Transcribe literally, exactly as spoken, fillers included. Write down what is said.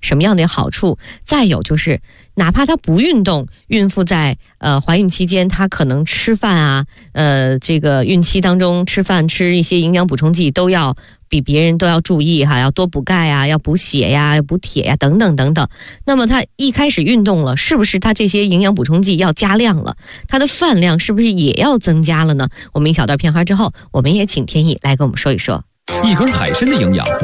什么样的好处？再有就是，哪怕她不运动，孕妇在呃怀孕期间，她可能吃饭啊，呃，这个孕期当中吃饭吃一些营养补充剂都要比别人都要注意哈，要多补钙啊，要补血呀，要补铁呀，等等等等。那么她一开始运动了，是不是她这些营养补充剂要加量了？她的饭量是不是也要增加了呢？我们一小段片花之后，我们也请天意来跟我们说一说。 一根海参的营养